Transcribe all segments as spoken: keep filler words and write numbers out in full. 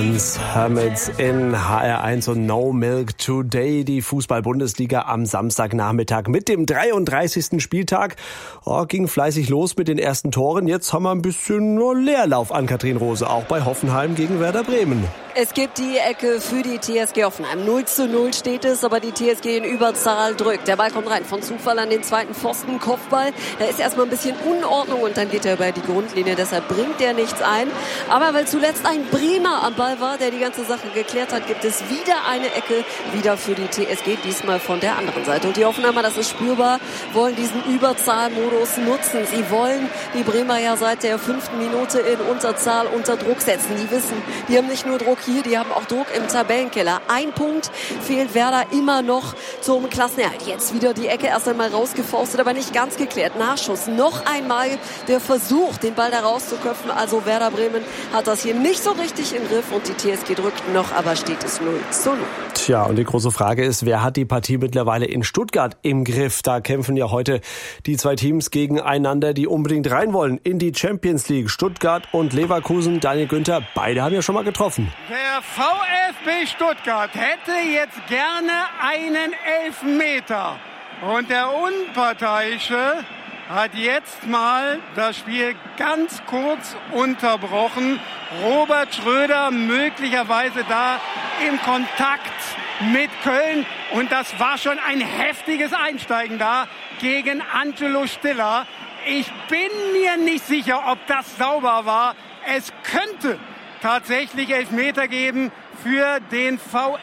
Hermits in H R eins und No Milk Today, die Fußball-Bundesliga am Samstagnachmittag mit dem dreiunddreißigsten Spieltag. Oh, ging fleißig los mit den ersten Toren. Jetzt haben wir ein bisschen Leerlauf an Kathrin Rose, auch bei Hoffenheim gegen Werder Bremen. Es gibt die Ecke für die T S G Hoffenheim. null zu null steht es, aber die T S G in Überzahl drückt. Der Ball kommt rein von Zufall an den zweiten Pfosten, Kopfball. Da ist erstmal ein bisschen Unordnung und dann geht er über die Grundlinie. Deshalb bringt er nichts ein. Aber weil zuletzt ein Bremer am Ball war, der die ganze Sache geklärt hat, gibt es wieder eine Ecke, wieder für die T S G, diesmal von der anderen Seite. Und die Hoffenheimer, das ist spürbar, wollen diesen Überzahlmodus nutzen. Sie wollen die Bremer ja seit der fünften Minute in Unterzahl unter Druck setzen. Die wissen, die haben nicht nur Druck hier, die haben auch Druck im Tabellenkeller. Ein Punkt fehlt Werder immer noch zum Klassenerhalt. Jetzt wieder die Ecke erst einmal rausgefaustet, aber nicht ganz geklärt. Nachschuss. Noch einmal der Versuch, den Ball da rauszuköpfen. Also Werder Bremen hat das hier nicht so richtig im Griff und die T S G drückt noch, aber steht es null zu null. Tja, und die große Frage ist, wer hat die Partie mittlerweile in Stuttgart im Griff? Da kämpfen ja heute die zwei Teams gegeneinander, die unbedingt rein wollen in die Champions League. Stuttgart und Leverkusen. Daniel Günther, beide haben ja schon mal getroffen. Der VfB Stuttgart hätte jetzt gerne einen Elfmeter. Und der Unparteiische hat jetzt mal das Spiel ganz kurz unterbrochen. Robert Schröder möglicherweise da im Kontakt mit Köln. Und das war schon ein heftiges Einsteigen da gegen Angelo Stiller. Ich bin mir nicht sicher, ob das sauber war. Es könnte tatsächlich Elfmeter geben für den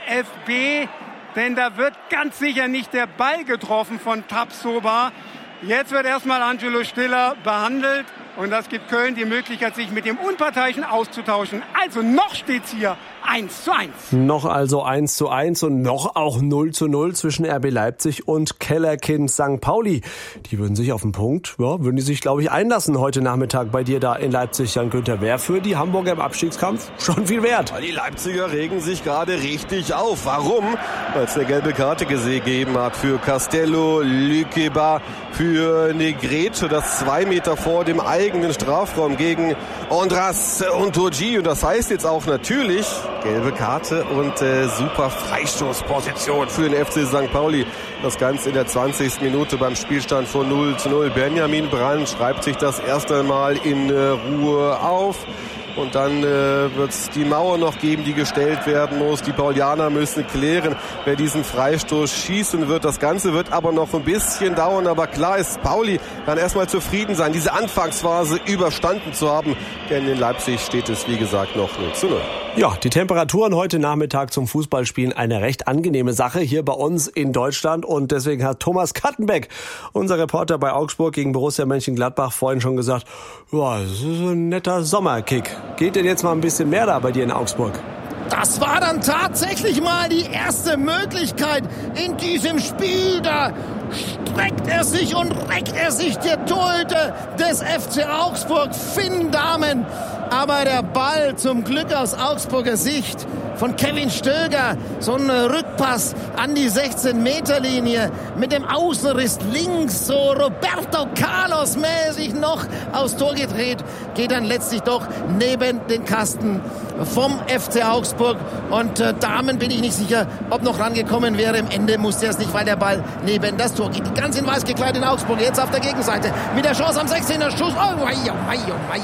VfB, denn da wird ganz sicher nicht der Ball getroffen von Tapsoba. Jetzt wird erstmal Angelo Stiller behandelt und das gibt Köln die Möglichkeit, sich mit dem Unparteiischen auszutauschen. Also noch steht's hier eins zu eins. Noch also eins zu eins und noch auch null zu null zwischen R B Leipzig und Kellerkind Sankt Pauli. Die würden sich auf den Punkt, ja, würden die sich, glaube ich, einlassen heute Nachmittag bei dir da in Leipzig, Jan Günther. Wäre für die Hamburger im Abstiegskampf schon viel wert. Die Leipziger regen sich gerade richtig auf. Warum? Weil es eine gelbe Karte gegeben hat für Castello, Lükeba, für Negrete, das zwei Meter vor dem eigenen Strafraum gegen Andras Ontorji. Und das heißt jetzt auch natürlich gelbe Karte und äh, super Freistoßposition für den F C Sankt Pauli. Das Ganze in der zwanzigsten Minute beim Spielstand von null zu null. Benjamin Brandt schreibt sich das erste Mal in äh, Ruhe auf. Und dann äh, wird es die Mauer noch geben, die gestellt werden muss. Die Paulianer müssen klären, wer diesen Freistoß schießen wird. Das Ganze wird aber noch ein bisschen dauern. Aber klar ist, Pauli kann erstmal zufrieden sein, diese Anfangsphase überstanden zu haben. Denn in Leipzig steht es, wie gesagt, noch null zu null. Ja, die Temperaturen heute Nachmittag zum Fußballspielen eine recht angenehme Sache hier bei uns in Deutschland. Und deswegen hat Thomas Kattenbeck, unser Reporter bei Augsburg gegen Borussia Mönchengladbach, vorhin schon gesagt, ja, das ist ein netter Sommerkick. Geht denn jetzt mal ein bisschen mehr da bei dir in Augsburg? Das war dann tatsächlich mal die erste Möglichkeit in diesem Spiel. Da streckt er sich und reckt er sich, der Torhüter des F C Augsburg, Finn Dahmen. Aber der Ball zum Glück aus Augsburger Sicht von Kevin Stöger. So ein Rückpass an die sechzehn-Meter-Linie mit dem Außenriss links, so Roberto Carlos mäßig noch aufs Tor gedreht. Geht dann letztlich doch neben den Kasten vom F C Augsburg. Und äh, Damen bin ich nicht sicher, ob noch rangekommen wäre. Im Ende musste er es nicht, weil der Ball neben das Tor geht. Ganz in weiß gekleidet in Augsburg. Jetzt auf der Gegenseite mit der Chance am sechzehner Schuss. Oh, mei, oh, mei, oh, mei.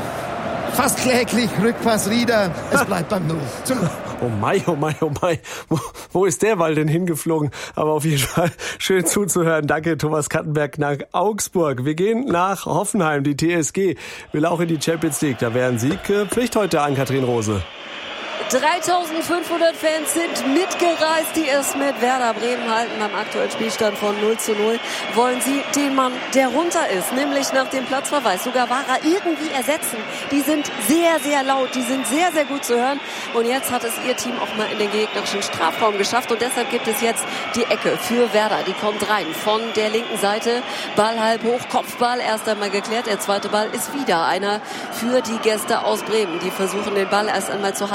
Fast kläglich, Rückpass Rieder. Es bleibt beim null zu null. Oh mei, oh mei, oh mei. Wo, wo ist der Ball denn hingeflogen? Aber auf jeden Fall schön zuzuhören. Danke, Thomas Kattenberg nach Augsburg. Wir gehen nach Hoffenheim. Die T S G will auch in die Champions League. Da wäre ein Sieg äh, Pflicht heute an Kathrin Rose. dreitausendfünfhundert Fans sind mitgereist, die es mit Werder Bremen halten. Beim aktuellen Spielstand von null zu null wollen sie den Mann, der runter ist, nämlich nach dem Platzverweis, sogar Vara irgendwie ersetzen. Die sind sehr, sehr laut, die sind sehr, sehr gut zu hören. Und jetzt hat es ihr Team auch mal in den gegnerischen Strafraum geschafft. Und deshalb gibt es jetzt die Ecke für Werder. Die kommt rein von der linken Seite. Ball halb hoch, Kopfball erst einmal geklärt. Der zweite Ball ist wieder einer für die Gäste aus Bremen. Die versuchen den Ball erst einmal zu halten. Ganz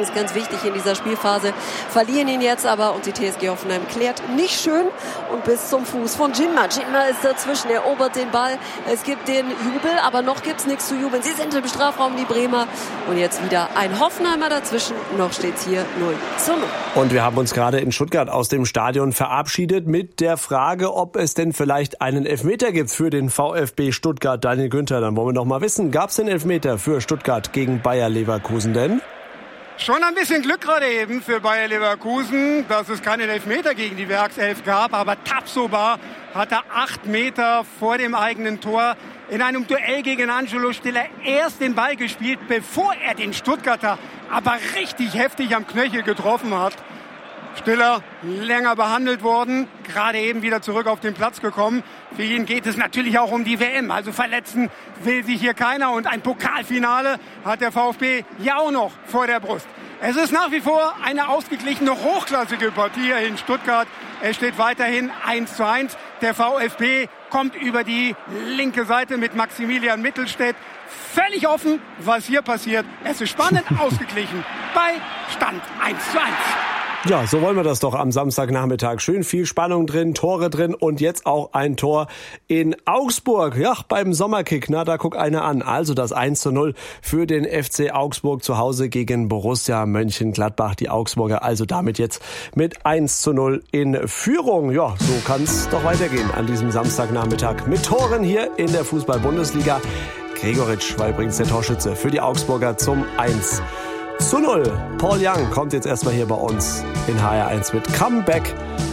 ganz, ganz wichtig in dieser Spielphase. Verlieren ihn jetzt aber und die T S G Hoffenheim klärt nicht schön und bis zum Fuß von Jinma. Jinma ist dazwischen, erobert den Ball. Es gibt den Jubel, aber noch gibt's nichts zu jubeln. Sie sind im Strafraum, die Bremer. Und jetzt wieder ein Hoffenheimer dazwischen. Noch steht's hier null zu null. Und wir haben uns gerade in Stuttgart aus dem Stadion verabschiedet mit der Frage, ob es denn vielleicht einen Elfmeter gibt für den VfB Stuttgart. Daniel Günther, dann wollen wir noch mal wissen, gab es den Elfmeter für Stuttgart gegen Bayer Leverkusen denn? Schon ein bisschen Glück gerade eben für Bayer Leverkusen, dass es keinen Elfmeter gegen die Werkself gab. Aber Tapsoba hatte acht Meter vor dem eigenen Tor in einem Duell gegen Angelo Stiller erst den Ball gespielt, bevor er den Stuttgarter aber richtig heftig am Knöchel getroffen hat. Stiller länger behandelt worden, gerade eben wieder zurück auf den Platz gekommen. Für ihn geht es natürlich auch um die W M, also verletzen will sich hier keiner. Und ein Pokalfinale hat der VfB ja auch noch vor der Brust. Es ist nach wie vor eine ausgeglichene, hochklassige Partie hier in Stuttgart. Es steht weiterhin eins zu eins. Der VfB kommt über die linke Seite mit Maximilian Mittelstädt. Völlig offen, was hier passiert. Es ist spannend, ausgeglichen bei Stand eins zu eins. Ja, so wollen wir das doch am Samstagnachmittag. Schön viel Spannung drin, Tore drin und jetzt auch ein Tor in Augsburg. Ja, beim Sommerkick, na, da guck einer an. Also das eins zu null für den F C Augsburg zu Hause gegen Borussia Mönchengladbach. Die Augsburger also damit jetzt mit eins zu null in Führung. Ja, so kann's doch weitergehen an diesem Samstagnachmittag mit Toren hier in der Fußball-Bundesliga. Gregoritsch war übrigens der Torschütze für die Augsburger zum eins zu null. Paul Young kommt jetzt erstmal hier bei uns in H R eins mit Comeback